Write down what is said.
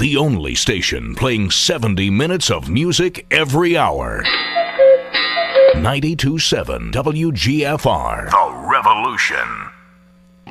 The only station playing 70 minutes of music every hour. 92.7 WGFR. The Revolution.